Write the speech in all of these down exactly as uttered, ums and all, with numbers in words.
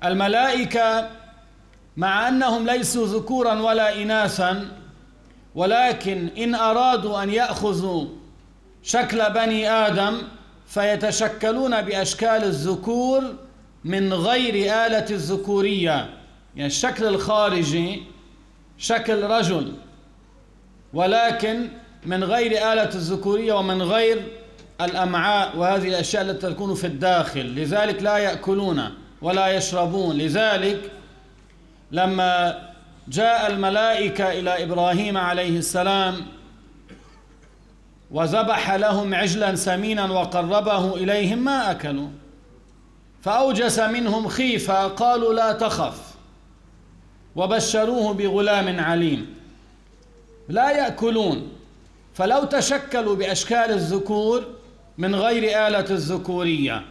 الملائكة مع أنهم ليسوا ذكورا ولا إناثا، ولكن إن أرادوا أن يأخذوا شكل بني آدم فيتشكلون بأشكال الذكور من غير آلة الذكورية، يعني الشكل الخارجي شكل رجل ولكن من غير آلة الذكورية ومن غير الأمعاء وهذه الأشياء التي تكون في الداخل، لذلك لا يأكلون ولا يشربون. لذلك لما جاء الملائكة إلى إبراهيم عليه السلام وذبح لهم عجلا سمينا وقربه إليهم ما أكلوا، فأوجس منهم خيفة، قالوا لا تخف، وبشروه بغلام عليم. لا يأكلون، فلو تشكلوا بأشكال الذكور من غير آلة الذكورية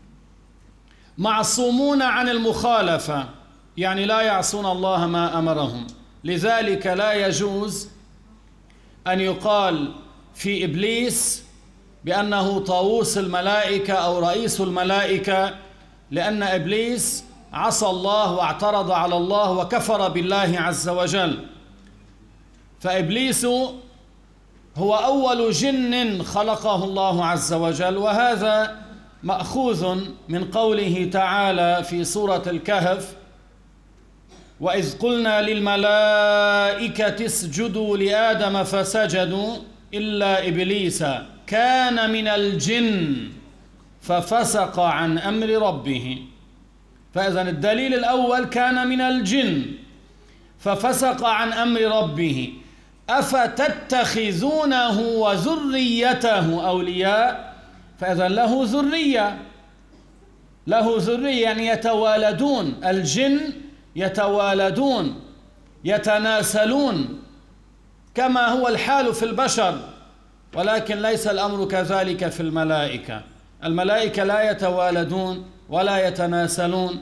معصومون عن المخالفة، يعني لا يعصون الله ما أمرهم. لذلك لا يجوز أن يقال في إبليس بأنه طاووس الملائكة أو رئيس الملائكة، لأن إبليس عصى الله واعترض على الله وكفر بالله عز وجل. فإبليس هو أول جن خلقه الله عز وجل، وهذا مأخوذ من قوله تعالى في سورة الكهف: وإذ قلنا للملائكة اسجدوا لآدم فسجدوا إلا إبليس كان من الجن ففسق عن أمر ربه. فإذا الدليل الأول كان من الجن ففسق عن أمر ربه. أفتتخذونه وذريته أولياء، فإذا له ذرية، له ذرية يعني يتوالدون، الجن يتوالدون يتناسلون كما هو الحال في البشر، ولكن ليس الأمر كذلك في الملائكة. الملائكة لا يتوالدون ولا يتناسلون.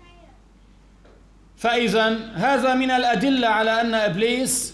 فإذا هذا من الأدلة على أن إبليس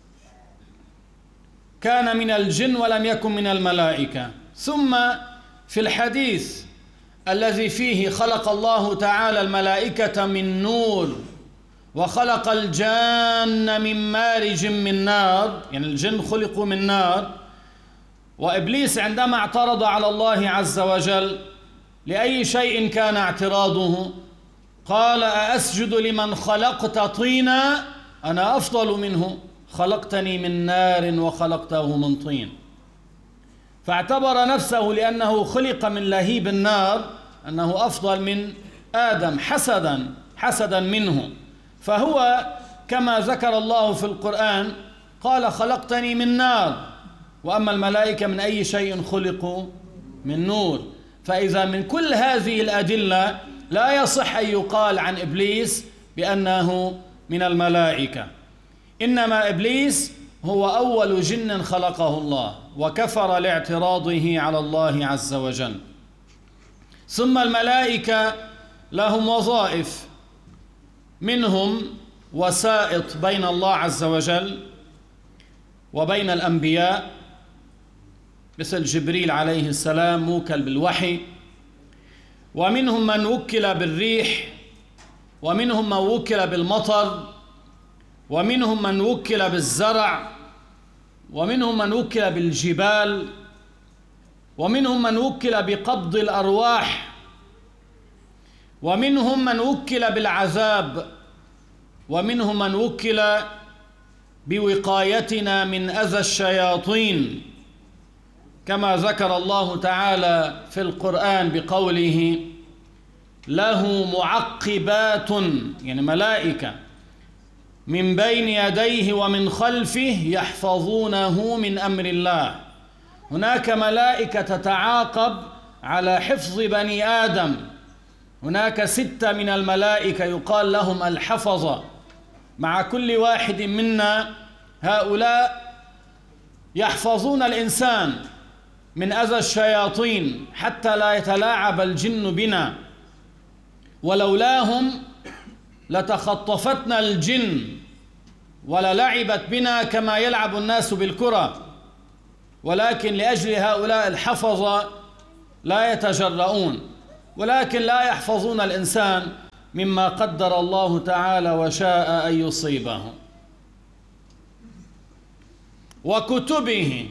كان من الجن ولم يكن من الملائكة. ثم في الحديث الذي فيه خلق الله تعالى الملائكة من نور وخلق الجان من مارج من نار، يعني الجن خلقوا من نار، وإبليس عندما اعترض على الله عز وجل لأي شيء كان اعتراضه قال: أأسجد لمن خلقت طينا، أنا أفضل منه، خلقتني من نار وخلقته من طين. فاعتبر نفسه لأنه خلق من لهيب النار أنه أفضل من آدم حسدا حسدا منه. فهو كما ذكر الله في القرآن قال: خلقتني من نار، وأما الملائكة من أي شيء خلقوا؟ من نور. فإذا من كل هذه الأدلة لا يصح أن يقال عن إبليس بأنه من الملائكة، إنما إبليس هو أول جن خلقه الله وكفر لاعتراضه على الله عز وجل. ثم الملائكة لهم وظائف، منهم وسائط بين الله عز وجل وبين الأنبياء، مثل جبريل عليه السلام موكل بالوحي، ومنهم من وكل بالريح، ومنهم من وكل بالمطر، ومنهم من وكل بالزرع، ومنهم من وكل بالجبال، ومنهم من وكل بقبض الأرواح، ومنهم من وكل بالعذاب، ومنهم من وكل بوقايتنا من أذى الشياطين، كما ذكر الله تعالى في القرآن بقوله: له معقبات، يعني ملائكة من بين يديه ومن خلفه يحفظونه من أمر الله. هناك ملائكة تتعاقب على حفظ بني آدم، هناك ستة من الملائكة يقال لهم الحفظة، مع كل واحد منا هؤلاء يحفظون الإنسان من أذى الشياطين حتى لا يتلاعب الجن بنا، ولولاهم لتخطفتنا الجن وللعبت بنا كما يلعب الناس بالكرة، ولكن لأجل هؤلاء الحفظة لا يتجرؤون، ولكن لا يحفظون الإنسان مما قدر الله تعالى وشاء أن يصيبه. وكتبه،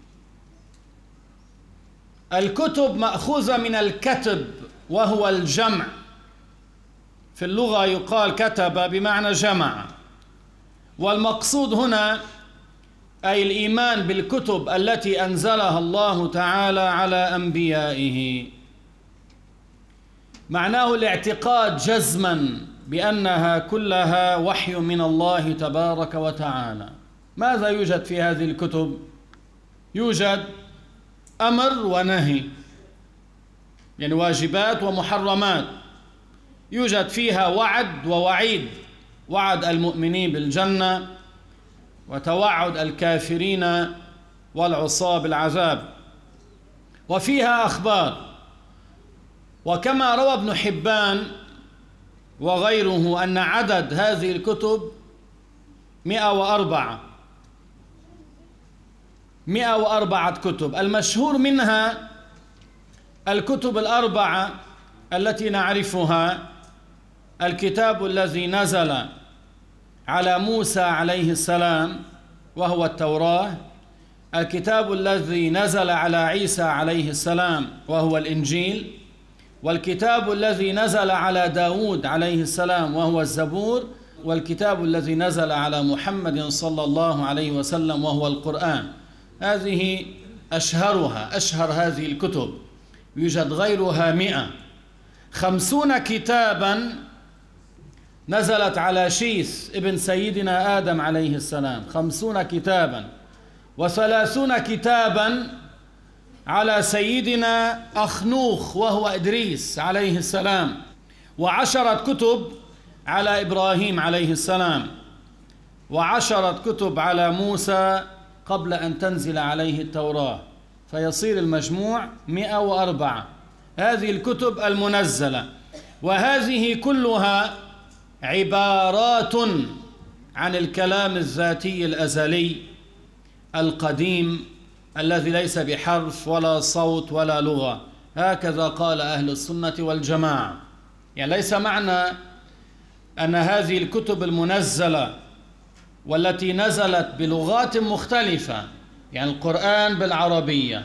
الكتب مأخوذة من الكتب وهو الجمع، في اللغة يقال كتب بمعنى جمع، والمقصود هنا أي الإيمان بالكتب التي أنزلها الله تعالى على أنبيائه. معناه الاعتقاد جزما بأنها كلها وحي من الله تبارك وتعالى. ماذا يوجد في هذه الكتب؟ يوجد أمر ونهي، يعني واجبات ومحرمات. يوجد فيها وعد ووعيد، وعد المؤمنين بالجنة وتوعد الكافرين والعصاة بالعذاب. وفيها أخبار، وكما روى ابن حبان وغيره أن عدد هذه الكتب مئة وأربعة مئة وأربعة كتب. المشهور منها الكتب الأربعة التي نعرفها: الكتاب الذي نزل على موسى عليه السلام وهو التوراة، الكتاب الذي نزل على عيسى عليه السلام وهو الإنجيل، والكتاب الذي نزل على داود عليه السلام وهو الزبور، والكتاب الذي نزل على محمد صلى الله عليه وسلم وهو القرآن. هذه أشهرها، أشهر هذه الكتب. يوجد غيرها مئة. خمسون كتابا نزلت على شيث ابن سيدنا آدم عليه السلام، خمسون كتابا، وثلاثون كتابا على سيدنا أخنوخ وهو إدريس عليه السلام، وعشرة كتب على إبراهيم عليه السلام، وعشرة كتب على موسى قبل أن تنزل عليه التوراة، فيصير المجموع مئة وأربعة. هذه الكتب المنزلة، وهذه كلها عبارات عن الكلام الذاتي الأزلي القديم الذي ليس بحرف ولا صوت ولا لغة. هكذا قال أهل السنة والجماعة. يعني ليس معنى أن هذه الكتب المنزلة والتي نزلت بلغات مختلفة، يعني القرآن بالعربية،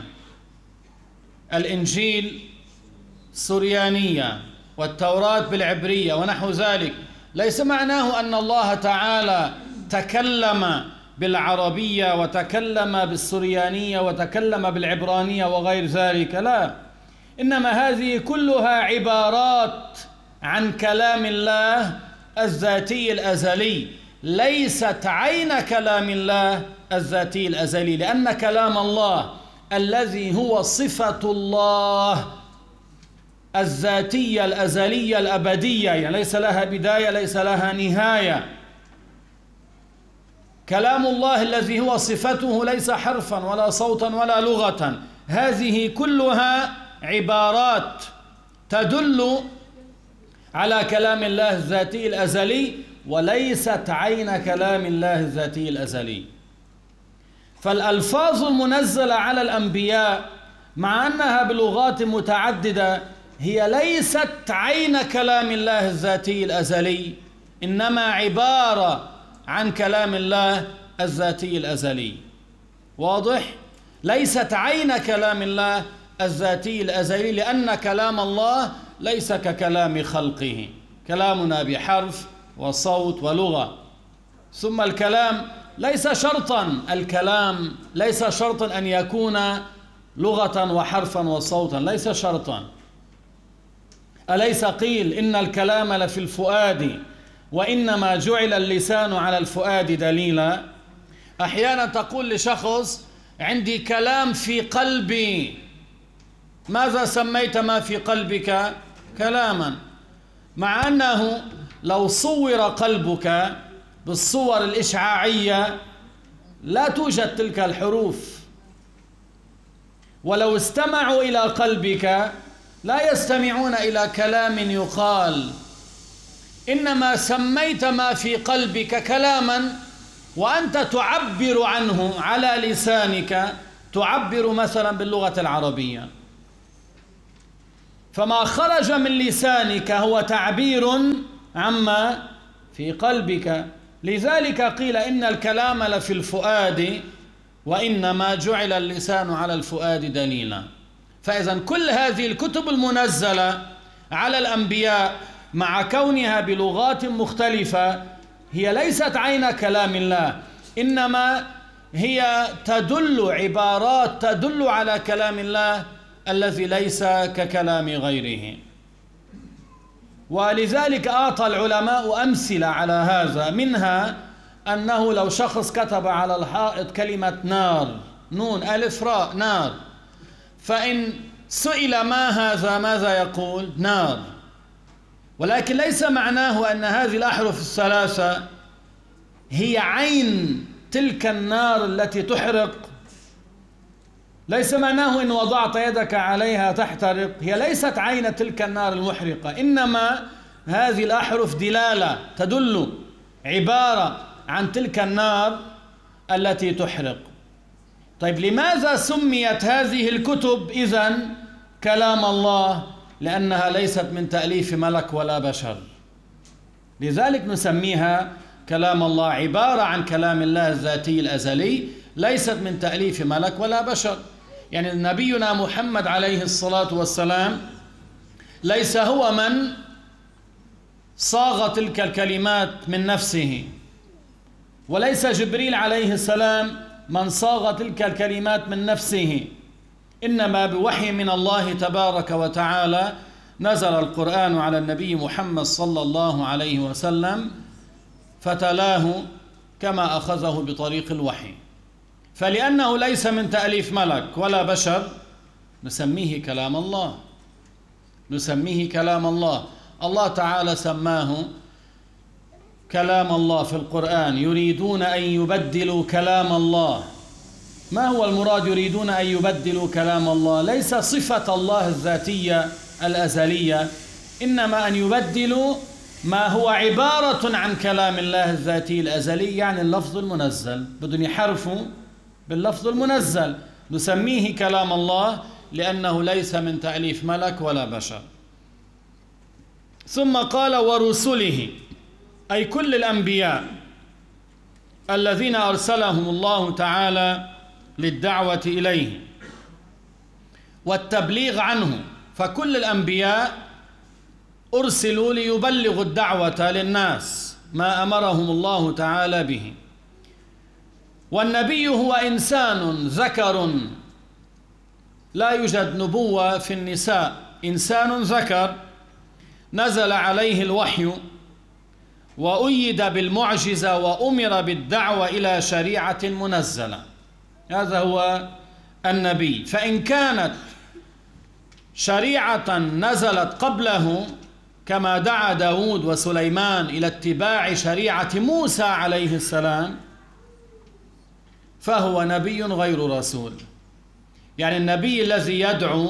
الإنجيل سريانية، والتوراة بالعبرية ونحو ذلك، ليس معناه أن الله تعالى تكلم بالعربية وتكلم بالسريانية وتكلم بالعبرانية وغير ذلك، لا، إنما هذه كلها عبارات عن كلام الله الذاتي الأزلي، ليست عين كلام الله الذاتي الأزلي، لأن كلام الله الذي هو صفة الله الذاتية الأزلية الأبدية، يعني ليس لها بداية ليس لها نهاية. كلام الله الذي هو صفته ليس حرفا ولا صوتا ولا لغة. هذه كلها عبارات تدل على كلام الله الذاتي الأزلي، وليست عين كلام الله الذاتي الأزلي. فالألفاظ المنزلة على الأنبياء مع أنها بلغات متعددة هي ليست عين كلام الله الذاتي الأزلي، إنما عبارة عن كلام الله الذاتي الأزلي. واضح؟ ليست عين كلام الله الذاتي الأزلي، لأن كلام الله ليس ككلام خلقه، كلامنا بحرف وصوت ولغة. ثم الكلام ليس شرطا، الكلام ليس شرطا أن يكون لغة وحرفا وصوتا، ليس شرطا. أليس قيل إن الكلام لفي الفؤاد وإنما جعل اللسان على الفؤاد دليلا؟ أحيانا تقول لشخص عندي كلام في قلبي، ماذا سميت ما في قلبك؟ كلاما، مع أنه لو صور قلبك بالصور الإشعاعية لا توجد تلك الحروف، ولو استمعوا إلى قلبك لا يستمعون إلى كلام يقال، إنما سميت ما في قلبك كلاما وأنت تعبر عنه على لسانك، تعبر مثلا باللغة العربية. فما خرج من لسانك هو تعبير عما في قلبك. لذلك قيل إن الكلام لفي الفؤاد وإنما جعل اللسان على الفؤاد دليلا. فإذا كل هذه الكتب المنزلة على الأنبياء مع كونها بلغات مختلفة هي ليست عين كلام الله، إنما هي تدل عبارات تدل على كلام الله الذي ليس ككلام غيره. ولذلك أعطى العلماء أمثلة على هذا، منها أنه لو شخص كتب على الحائط كلمة نار، نون ألف راء نار، فإن سئل ما هذا ماذا يقول؟ نار. ولكن ليس معناه أن هذه الأحرف الثلاثة هي عين تلك النار التي تحرق، ليس معناه إن وضعت يدك عليها تحترق، هي ليست عين تلك النار المحرقة، إنما هذه الأحرف دلالة تدل عبارة عن تلك النار التي تحرق. طيب لماذا سميت هذه الكتب إذن كلام الله؟ لأنها ليست من تأليف ملك ولا بشر، لذلك نسميها كلام الله، عبارة عن كلام الله الذاتي الأزلي، ليست من تأليف ملك ولا بشر. يعني نبينا محمد عليه الصلاة والسلام ليس هو من صاغ تلك الكلمات من نفسه، وليس جبريل عليه السلام من صاغ تلك الكلمات من نفسه، إنما بوحي من الله تبارك وتعالى نزل القرآن على النبي محمد صلى الله عليه وسلم فتلاه كما أخذه بطريق الوحي. فلأنه ليس من تأليف ملك ولا بشر نسميه كلام الله، نسميه كلام الله. الله تعالى سماه كلام الله في القرآن، يريدون أن يبدلوا كلام الله. ما هو المراد يريدون أن يبدلوا كلام الله؟ ليس صفة الله الذاتية الأزلية، إنما أن يبدلوا ما هو عبارة عن كلام الله الذاتي الأزلي، يعني اللفظ المنزل، بدهم يحرفوا باللفظ المنزل. نسميه كلام الله لأنه ليس من تأليف ملك ولا بشر. ثم قال ورسله، أي كل الأنبياء الذين أرسلهم الله تعالى للدعوة إليه والتبليغ عنه، فكل الأنبياء أرسلوا ليبلغوا الدعوة للناس ما أمرهم الله تعالى به. والنبي هو إنسان ذكر، لا يوجد نبوة في النساء، إنسان ذكر نزل عليه الوحي وأيد بالمعجزة وأمر بالدعوة إلى شريعة منزلة، هذا هو النبي. فإن كانت شريعة نزلت قبله كما دعا داود وسليمان إلى اتباع شريعة موسى عليه السلام فهو نبي غير رسول. يعني النبي الذي يدعو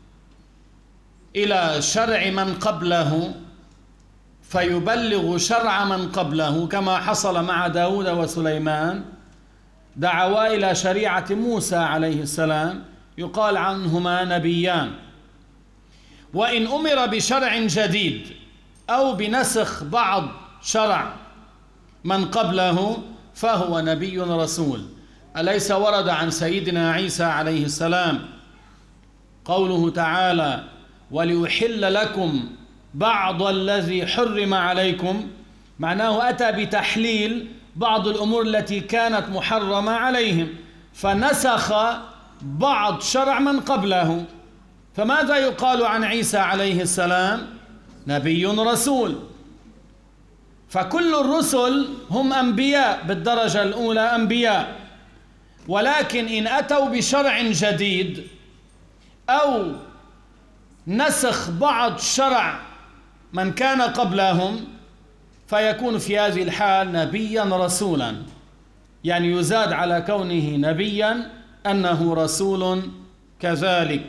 إلى شرع من قبله فيبلغ شرع من قبله كما حصل مع داود وسليمان، دعوا إلى شريعة موسى عليه السلام، يقال عنهما نبيان. وإن أمر بشرع جديد أو بنسخ بعض شرع من قبله فهو نبي رسول. أليس ورد عن سيدنا عيسى عليه السلام قوله تعالى وليحل لكم بعض الذي حرم عليكم؟ معناه أتى بتحليل بعض الأمور التي كانت محرمة عليهم، فنسخ بعض شرع من قبله. فماذا يقال عن عيسى عليه السلام؟ نبي رسول. فكل الرسل هم أنبياء بالدرجة الأولى، أنبياء، ولكن إن أتوا بشرع جديد أو نسخ بعض شرع من كان قبلهم فيكون في هذه الحال نبيا رسولا، يعني يزاد على كونه نبيا أنه رسول كذلك.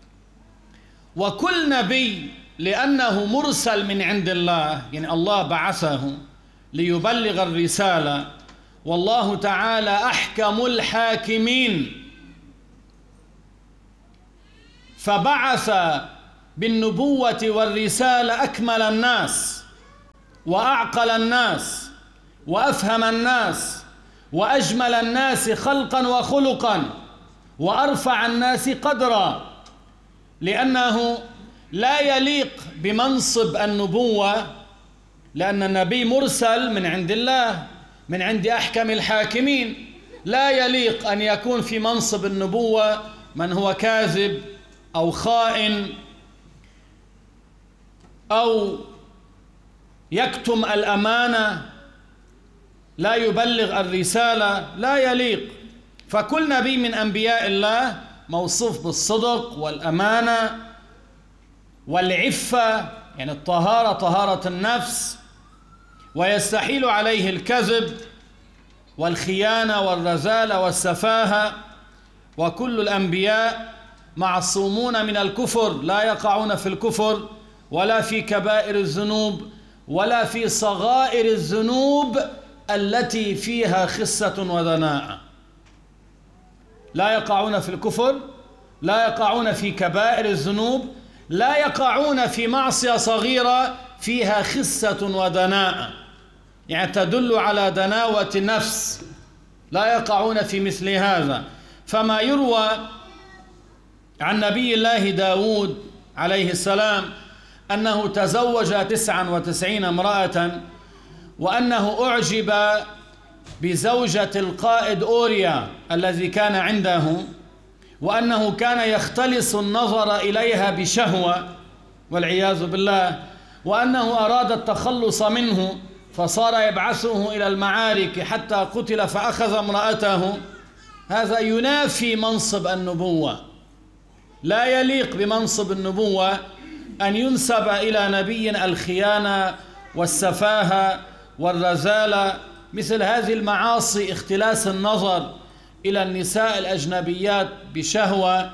وكل نبي لأنه مرسل من عند الله، يعني الله بعثه ليبلغ الرسالة، والله تعالى أحكم الحاكمين، فبعث بالنبوة والرسالة أكمل الناس وأعقل الناس وأفهم الناس وأجمل الناس خلقا وخلقا وأرفع الناس قدرا، لأنه لا يليق بمنصب النبوة، لأن النبي مرسل من عند الله من عند أحكم الحاكمين، لا يليق أن يكون في منصب النبوة من هو كاذب أو خائن أو يكتم الأمانة، لا يبلغ الرسالة، لا يليق. فكل نبي من أنبياء الله موصوف بالصدق والأمانة والعفة، يعني الطهارة، طهارة النفس، ويستحيل عليه الكذب والخيانة والرذالة والسفاهة. وكل الأنبياء معصومون من الكفر، لا يقعون في الكفر ولا في كبائر الذنوب ولا في صغائر الذنوب التي فيها خسة ودناءة. لا يقعون في الكفر، لا يقعون في كبائر الذنوب، لا يقعون في معصية صغيرة فيها خسة ودناءة، يعني تدل على دناوة النفس، لا يقعون في مثل هذا. فما يروى عن نبي الله داود عليه السلام أنه تزوج تسعا وتسعين امرأة، وأنه أعجب بزوجة القائد أوريا الذي كان عنده، وأنه كان يختلس النظر إليها بشهوة والعياذ بالله، وأنه أراد التخلص منه فصار يبعثه إلى المعارك حتى قتل فأخذ امرأته. هذا ينافي منصب النبوة، لا يليق بمنصب النبوة أن ينسب إلى نبي الخيانة والسفاهة والرذالة، مثل هذه المعاصي، اختلاس النظر إلى النساء الأجنبيات بشهوة،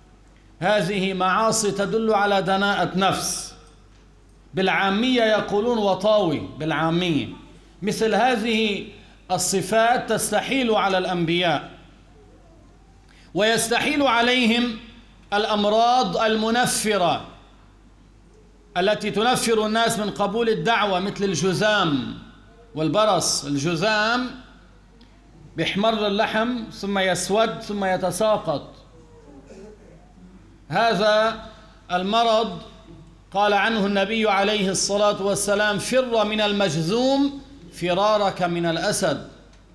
هذه معاصي تدل على دناءة نفس، بالعامية يقولون وطاوي بالعامية. مثل هذه الصفات تستحيل على الأنبياء، ويستحيل عليهم الأمراض المنفرة التي تنفر الناس من قبول الدعوة، مثل الجذام والبرص. الجذام بيحمر اللحم ثم يسود ثم يتساقط، هذا المرض قال عنه النبي عليه الصلاة والسلام: فر من المجذوم فرارك من الأسد.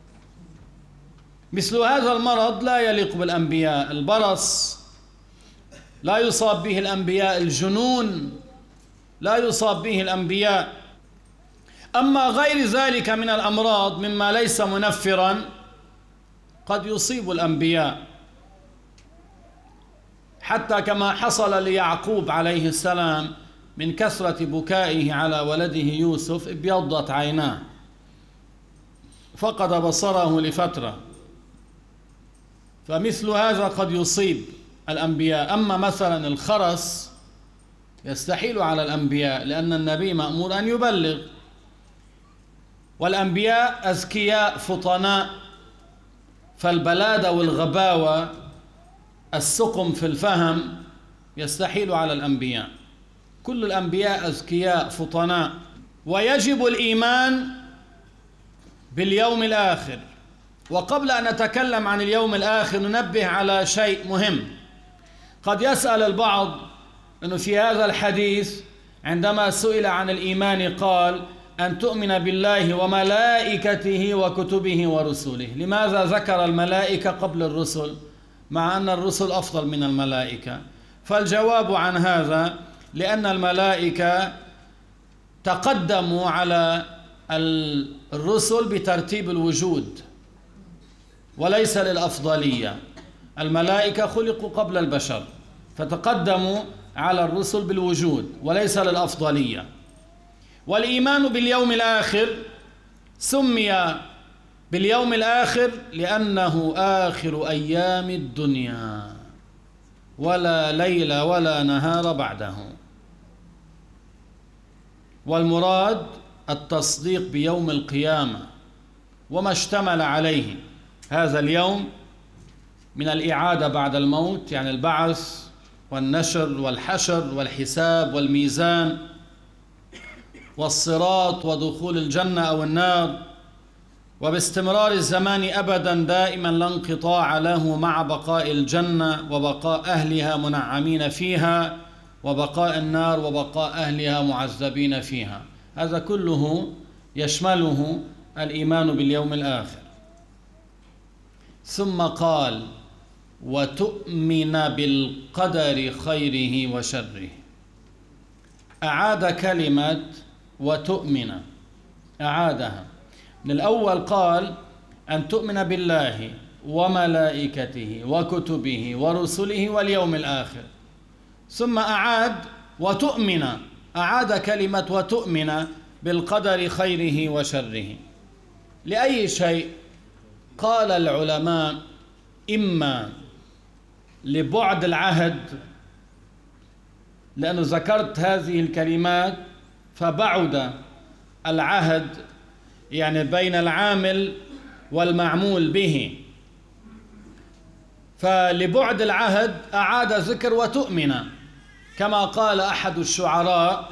مثل هذا المرض لا يليق بالأنبياء. البرص لا يصاب به الأنبياء، الجنون لا يصاب به الأنبياء. أما غير ذلك من الأمراض مما ليس منفرا قد يصيب الأنبياء، حتى كما حصل ليعقوب عليه السلام من كثرة بكائه على ولده يوسف ابيضت عيناه، فقد بصره لفترة، فمثل هذا قد يصيب الأنبياء. أما مثلا الخرس يستحيل على الأنبياء، لأن النبي مأمور أن يبلغ، والأنبياء أذكياء فطناء، فالبلادة والغباوة السقم في الفهم يستحيل على الأنبياء. كل الأنبياء أذكياء فطناء. ويجب الإيمان باليوم الآخر. وقبل أن نتكلم عن اليوم الآخر ننبه على شيء مهم. قد يسأل البعض أنه في هذا الحديث عندما سئل عن الإيمان قال: أن تؤمن بالله وملائكته وكتبه ورسله. لماذا ذكر الملائكة قبل الرسل مع أن الرسل أفضل من الملائكة؟ فالجواب عن هذا لأن الملائكة تقدموا على الرسل بترتيب الوجود وليس للأفضلية. الملائكة خلقوا قبل البشر فتقدموا على الرسل بالوجود وليس للأفضلية. والإيمان باليوم الآخر سمي باليوم الآخر لأنه آخر أيام الدنيا، ولا ليل ولا نهار بعده. والمراد التصديق بيوم القيامة وما اشتمل عليه هذا اليوم من الإعادة بعد الموت، يعني البعث والنشر والحشر والحساب والميزان والصراط ودخول الجنة أو النار، وباستمرار الزمان أبدا دائما لا انقطاع له، مع بقاء الجنة وبقاء أهلها منعمين فيها، وبقاء النار وبقاء أهلها معذبين فيها. هذا كله يشمله الإيمان باليوم الآخر. ثم قال: وتؤمن بالقدر خيره وشره. أعاد كلمة وتؤمن، أعادها. من الأول قال أن تؤمن بالله وملائكته وكتبه ورسله واليوم الآخر، ثم أعاد وتؤمن، أعاد كلمة وتؤمن بالقدر خيره وشره. لأي شيء؟ قال العلماء: إما لبعد العهد، لأنه ذكرت هذه الكلمات فبعد العهد، يعني بين العامل والمعمول به، فلبعد العهد أعاد ذكر وتؤمن، كما قال أحد الشعراء: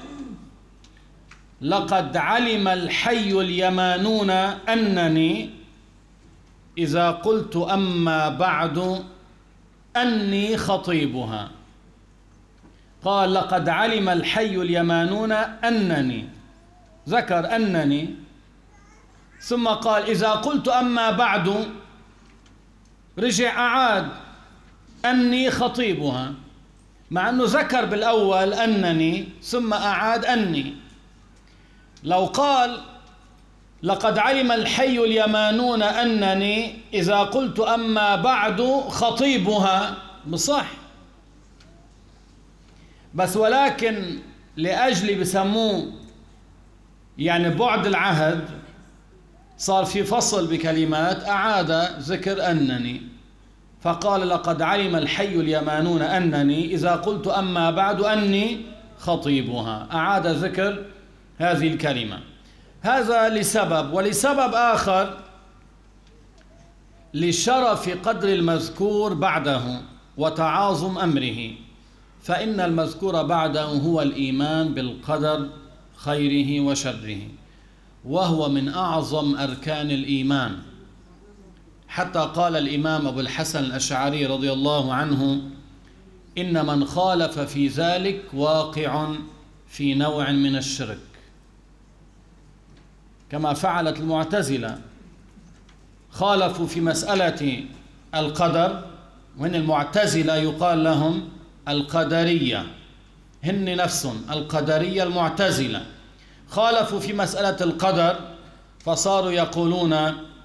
لقد علم الحي اليمانون أنني إذا قلت أما بعد أني خطيبها. قال: لقد علم الحي اليمانون أنني، ذكر أنني، ثم قال: إذا قلت أما بعد، رجع أعاد أني خطيبها، مع أنه ذكر بالأول أنني ثم أعاد أني. لو قال: لقد علم الحي اليمانون أنني إذا قلت أما بعد خطيبها، بصح، بس ولكن لأجل بسموه يعني بعد العهد، صار في فصل بكلمات، أعاد ذكر أنني، فقال: لقد علم الحي اليمانون أنني إذا قلت أما بعد أني خطيبها، أعاد ذكر هذه الكلمة. هذا لسبب، ولسبب آخر لشرف قدر المذكور بعده وتعاظم أمره، فإن المذكور بعده هو الإيمان بالقدر خيره وشره، وهو من أعظم أركان الإيمان. حتى قال الإمام أبو الحسن الأشعري رضي الله عنه: إن من خالف في ذلك واقع في نوع من الشرك، كما فعلت المعتزلة، خالفوا في مسألة القدر، وإن المعتزلة يقال لهم القدرية، هن نفسهم القدرية المعتزلة، خالفوا في مسألة القدر، فصاروا يقولون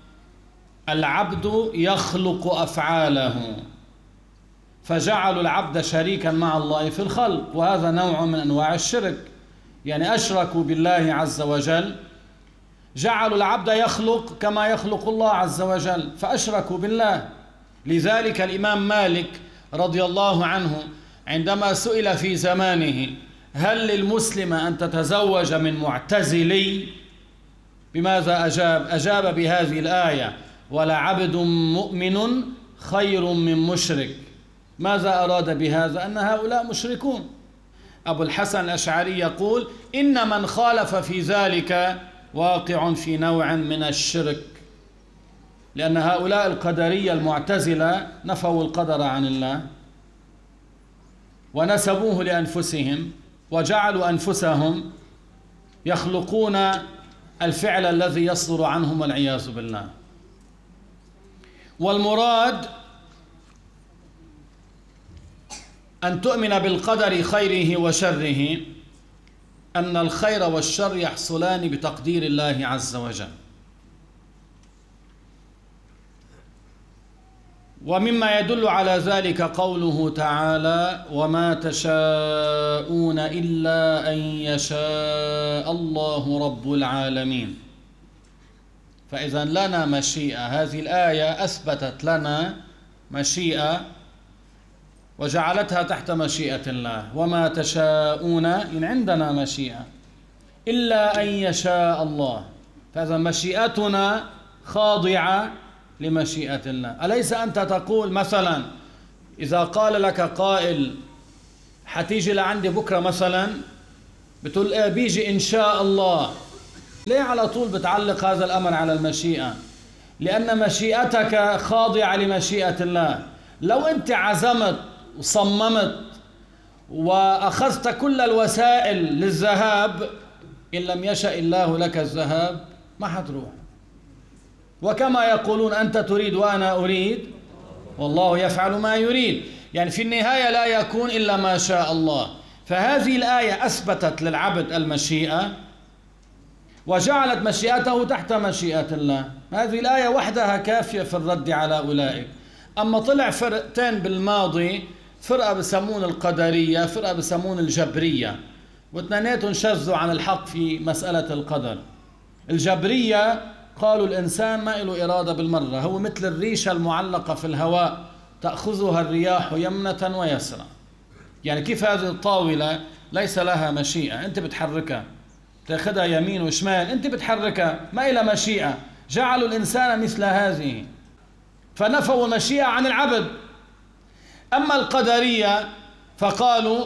العبد يخلق أفعاله، فجعلوا العبد شريكا مع الله في الخلق، وهذا نوع من أنواع الشرك، يعني أشركوا بالله عز وجل، جعلوا العبد يخلق كما يخلق الله عز وجل، فأشركوا بالله. لذلك الإمام مالك رضي الله عنه عندما سئل في زمانه: هل للمسلم أن تتزوج من معتزلي؟ بماذا أجاب؟ أجاب بهذه الآية: ولعبد مؤمن خير من مشرك. ماذا أراد بهذا؟ أن هؤلاء مشركون. أبو الحسن الأشعري يقول: إن من خالف في ذلك واقع في نوع من الشرك، لأن هؤلاء القدرية المعتزلة نفوا القدر عن الله ونسبوه لأنفسهم، وجعلوا أنفسهم يخلقون الفعل الذي يصدر عنهم والعياذ بالله. والمراد أن تؤمن بالقدر خيره وشره، أن الخير والشر يحصلان بتقدير الله عز وجل. ومما يدل على ذلك قوله تعالى: وما تشاءون إلا أن يشاء الله رب العالمين. فإذا لنا مشيئة، هذه الآية أثبتت لنا مشيئة وجعلتها تحت مشيئة الله. وما تشاءون، إن عندنا مشيئة، إلا أن يشاء الله، فإذا مشيئتنا خاضعة لمشيئة الله. أليس أنت تقول مثلا إذا قال لك قائل حتيجي لعندي بكرة مثلا بتقول إيه بيجي إن شاء الله، ليه على طول بتعلق هذا الأمر على المشيئة؟ لأن مشيئتك خاضعة لمشيئة الله. لو أنت عزمت وصممت وأخذت كل الوسائل للذهاب، إن لم يشأ الله لك الذهاب ما حتروح. وكما يقولون أنت تريد وأنا أريد والله يفعل ما يريد، يعني في النهاية لا يكون إلا ما شاء الله. فهذه الآية أثبتت للعبد المشيئة وجعلت مشيئته تحت مشيئة الله. هذه الآية وحدها كافية في الرد على أولئك. أما طلع فرقتين بالماضي، فرقة بسمون القدرية، فرقة بسمون الجبرية، واثنيناتهم شذوا عن الحق في مسألة القدر. الجبرية قالوا الإنسان ما له إرادة بالمرة، هو مثل الريشة المعلقة في الهواء تأخذها الرياح يمنة ويسرى. يعني كيف هذه الطاولة ليس لها مشيئة، أنت بتحركها، تأخذها يمين وشمال، أنت بتحركها، ما إلى مشيئة. جعلوا الإنسان مثل هذه، فنفوا المشيئة عن العبد. أما القدرية فقالوا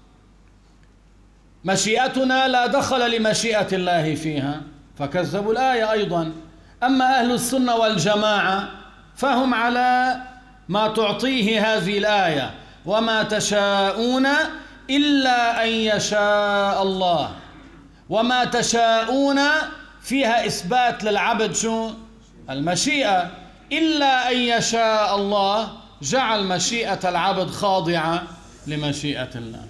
مشيئتنا لا دخل لمشيئة الله فيها، فكذبوا الآية أيضا. أما أهل السنة والجماعة فهم على ما تعطيه هذه الآية، وما تشاءون إلا أن يشاء الله. وما تشاءون فيها إثبات للعبد شو؟ المشيئة. إلا أن يشاء الله جعل مشيئة العبد خاضعة لمشيئة الله.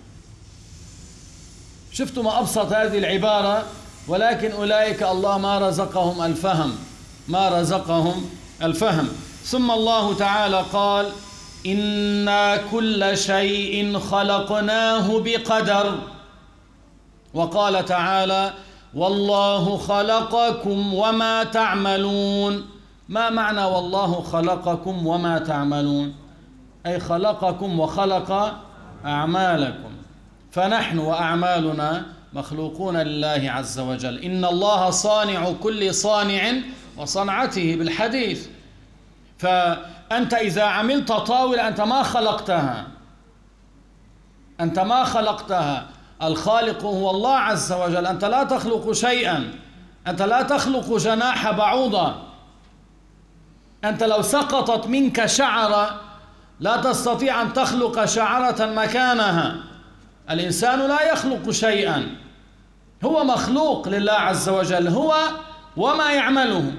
شفتوا ما أبسط هذه العبارة؟ ولكن أولئك الله ما رزقهم الفهم، ما رزقهم الفهم. ثم الله تعالى قال إنا كل شيء خلقناه بقدر. وقال تعالى والله خلقكم وما تعملون. ما معنى والله خلقكم وما تعملون؟ أي خلقكم وخلق أعمالكم، فنحن وأعمالنا مخلوقون لله عز وجل. إن الله صانع كل صانع وصنعته بالحديث. فأنت إذا عملت طاولة أنت ما خلقتها، أنت ما خلقتها، الخالق هو الله عز وجل. أنت لا تخلق شيئا، أنت لا تخلق جناح بعوضة. أنت لو سقطت منك شعرة لا تستطيع أن تخلق شعرة مكانها. الإنسان لا يخلق شيئا، هو مخلوق لله عز وجل، هو وما يعمله.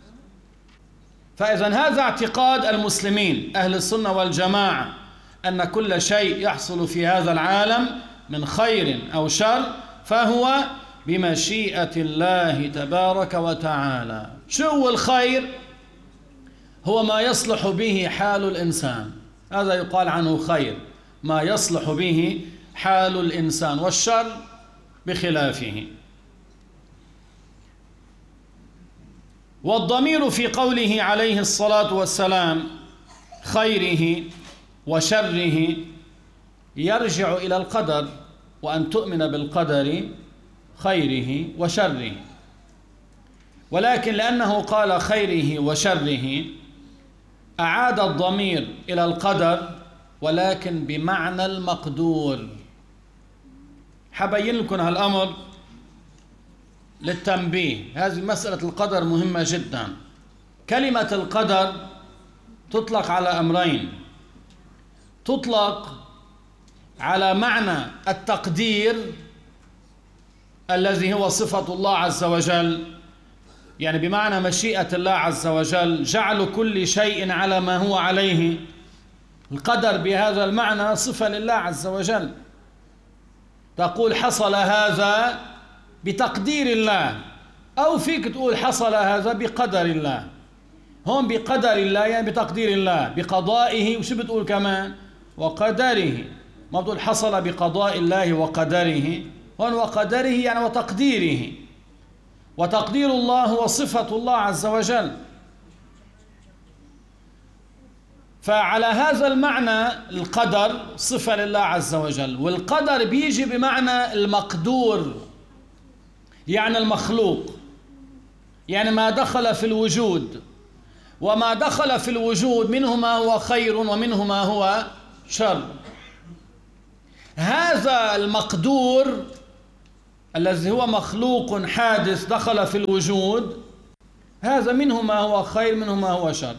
فإذا هذا اعتقاد المسلمين أهل السنة والجماعة، أن كل شيء يحصل في هذا العالم من خير أو شر فهو بمشيئة الله تبارك وتعالى. شو الخير؟ هو ما يصلح به حال الإنسان، هذا يقال عنه خير، ما يصلح به حال الإنسان، والشر بخلافه. والضمير في قوله عليه الصلاة والسلام خيره وشره يرجع إلى القدر، وأن تؤمن بالقدر خيره وشره. ولكن لأنه قال خيره وشره أعاد الضمير إلى القدر، ولكن بمعنى المقدور. حبين لكم هالأمر للتنبيه، هذه مسألة القدر مهمة جدا. كلمة القدر تطلق على أمرين، تطلق على معنى التقدير الذي هو صفة الله عز وجل، يعني بمعنى مشيئة الله عز وجل، جعل كل شيء على ما هو عليه. القدر بهذا المعنى صفة لله عز وجل، تقول حصل هذا بتقدير الله، أو فيك تقول حصل هذا بقدر الله. هون بقدر الله يعني بتقدير الله، بقضائه، وشو بتقول كمان؟ وقدره. ما بتقول حصل بقضاء الله وقدره، هون وقدره يعني وتقديره، وتقدير الله هو صفة الله عز وجل. فعلى هذا المعنى القدر صفة لله عز وجل. والقدر بيجي بمعنى المقدور، يعني المخلوق، يعني ما دخل في الوجود. وما دخل في الوجود منه ما هو خير ومنه ما هو شر. هذا المقدور الذي هو مخلوق حادث دخل في الوجود، هذا منه ما هو خير منه ما هو شر.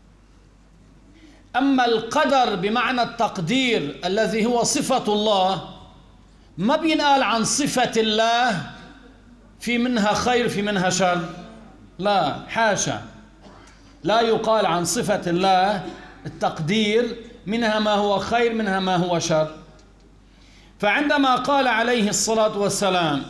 أما القدر بمعنى التقدير الذي هو صفة الله، ما بينقال عن صفة الله في منها خير في منها شر، لا حاشا، لا يقال عن صفة الله التقدير منها ما هو خير منها ما هو شر. فعندما قال عليه الصلاة والسلام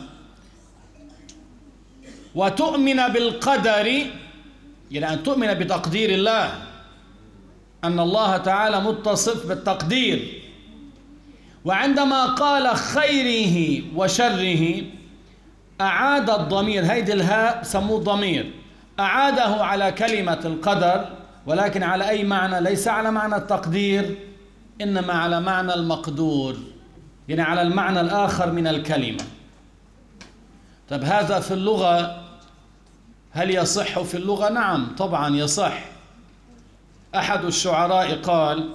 وتؤمن بالقدر، يعني أن تؤمن بتقدير الله، أن الله تعالى متصف بالتقدير. وعندما قال خيره وشره أعاد الضمير، هيدي الهاء سموه ضمير، أعاده على كلمة القدر، ولكن على أي معنى؟ ليس على معنى التقدير، إنما على معنى المقدور، يعني على المعنى الآخر من الكلمة. طب هذا في اللغة هل يصح في اللغة؟ نعم طبعا يصح. أحد الشعراء قال: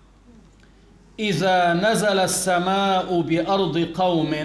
إذا نزل السماء بأرض قوم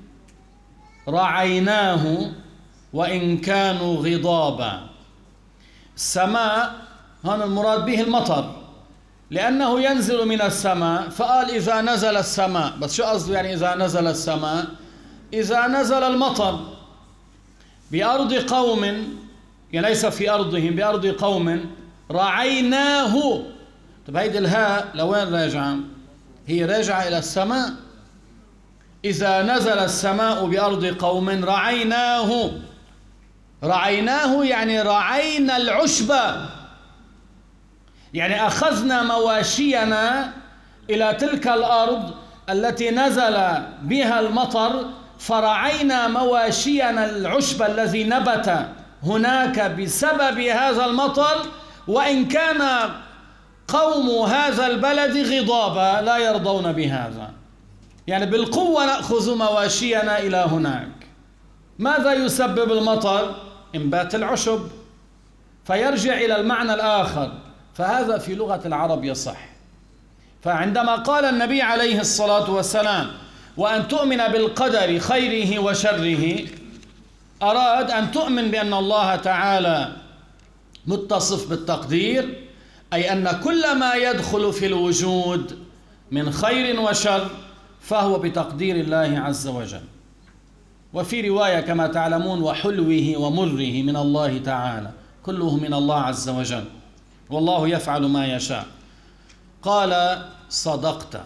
رعيناه وإن كانوا غضابا. السماء هنا المراد به المطر، لأنه ينزل من السماء، فقال إذا نزل السماء. بس شو قصده يعني إذا نزل السماء؟ إذا نزل المطر بأرض قوم، يعني ليس في أرضهم، بأرض قوم رعيناه. طب هيدي الهاء لوين راجعة؟ هي راجعة إلى السماء. إذا نزل السماء بأرض قوم رعيناه، رعيناه يعني رعينا العشبة، يعني أخذنا مواشينا إلى تلك الأرض التي نزل بها المطر، فرعينا مواشينا العشب الذي نبت هناك بسبب هذا المطر، وإن كان قوم هذا البلد غضابا لا يرضون بهذا، يعني بالقوة نأخذ مواشينا إلى هناك. ماذا يسبب المطر؟ إنبات العشب، فيرجع إلى المعنى الآخر. فهذا في لغة العرب يصح. فعندما قال النبي عليه الصلاة والسلام وأن تؤمن بالقدر خيره وشره، أراد أن تؤمن بأن الله تعالى متصف بالتقدير، أي أن كل ما يدخل في الوجود من خير وشر فهو بتقدير الله عز وجل. وفي رواية كما تعلمون: وحلوه ومره من الله تعالى، كله من الله عز وجل، والله يفعل ما يشاء. قال: صدقت.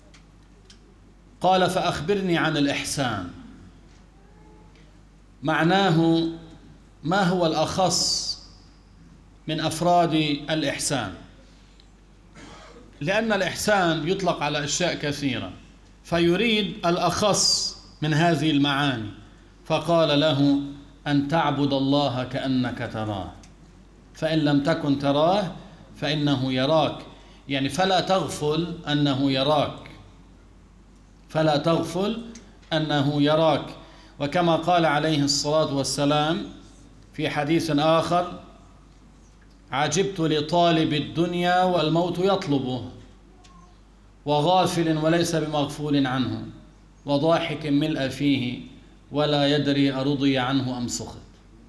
قال: فأخبرني عن الإحسان. معناه ما هو الأخص من أفراد الإحسان؟ لأن الإحسان يطلق على أشياء كثيرة، فيريد الأخص من هذه المعاني، فقال له: أن تعبد الله كأنك تراه، فإن لم تكن تراه فإنه يراك، يعني فلا تغفل أنه يراك، فلا تغفل أنه يراك. وكما قال عليه الصلاة والسلام في حديث آخر: عجبت لطالب الدنيا والموت يطلبه، وغافل وليس بمغفول عنه، وضاحك ملء فيه ولا يدري أرضي عنه أم سخط.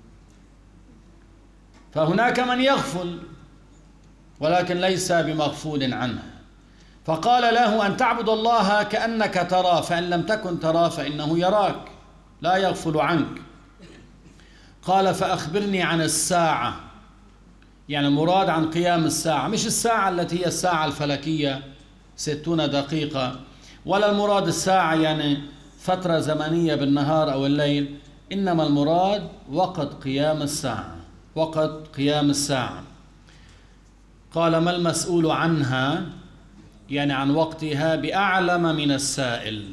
فهناك من يغفل ولكن ليس بمغفول عنه، فقال له: أن تعبد الله كأنك تراه، فإن لم تكن تراه فإنه يراك، لا يغفل عنك. قال: فأخبرني عن الساعة، يعني المراد عن قيام الساعة، مش الساعة التي هي الساعة الفلكية ستون دقيقة، ولا المراد الساعة يعني فترة زمنية بالنهار أو الليل، إنما المراد وقت قيام الساعة، وقت قيام الساعة. قال: ما المسؤول عنها، يعني عن وقتها، بأعلم من السائل.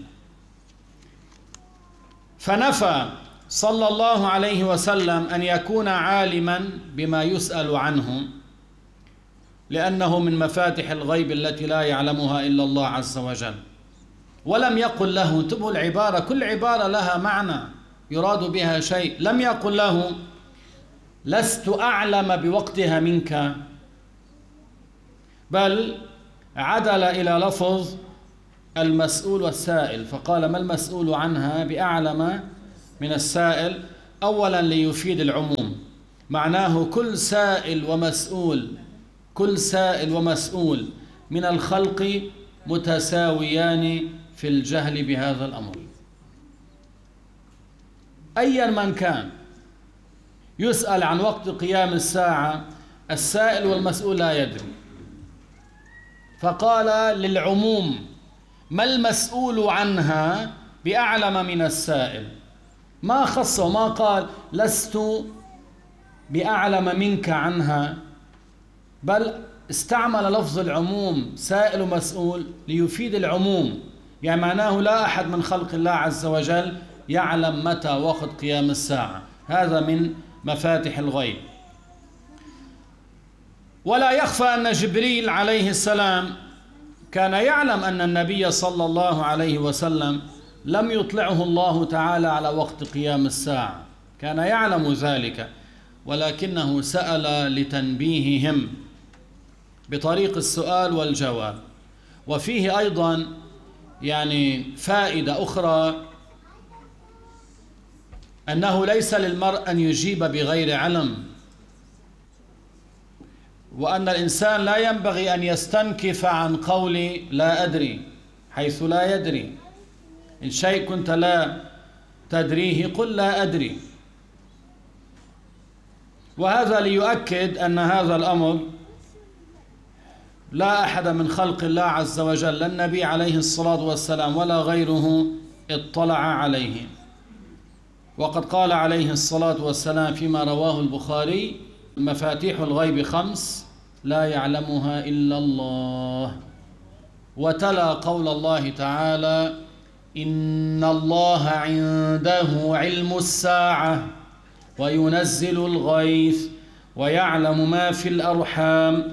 فنفى صلى الله عليه وسلم أن يكون عالما بما يسأل عنه، لأنه من مفاتح الغيب التي لا يعلمها إلا الله عز وجل. ولم يقل له، انتبهوا العبارة، كل عبارة لها معنى يراد بها شيء. لم يقل له: لست أعلم بوقتها منك، بل عدل إلى لفظ المسؤول والسائل، فقال ما المسؤول عنها بأعلم من السائل، أولا ليفيد العموم، معناه كل سائل ومسؤول كل سائل ومسؤول من الخلق متساويان في الجهل بهذا الأمر، أيا من كان يسأل عن وقت قيام الساعة، السائل والمسؤول لا يدري، فقال للعموم ما المسؤول عنها بأعلم من السائل، ما خص وما قال لست بأعلم منك عنها، بل استعمل لفظ العموم سائل ومسؤول ليفيد العموم، يعني معناه لا أحد من خلق الله عز وجل يعلم متى وقت قيام الساعة، هذا من مفاتح الغيب. ولا يخفى أن جبريل عليه السلام كان يعلم أن النبي صلى الله عليه وسلم لم يطلعه الله تعالى على وقت قيام الساعة، كان يعلم ذلك، ولكنه سأل لتنبيههم بطريق السؤال والجواب. وفيه أيضا يعني فائدة أخرى، أنه ليس للمرء أن يجيب بغير علم، وأن الإنسان لا ينبغي أن يستنكف عن قول لا أدري، حيث لا يدري، إن شيء كنت لا تدريه قل لا أدري. وهذا ليؤكد أن هذا الأمر لا أحد من خلق الله عز وجل، لا النبي عليه الصلاة والسلام ولا غيره اطلع عليه. وقد قال عليه الصلاة والسلام فيما رواه البخاري: مفاتيح الغيب خمس لا يعلمها إلا الله. وتلا قول الله تعالى: إن الله عنده علم الساعة وينزل الغيث ويعلم ما في الأرحام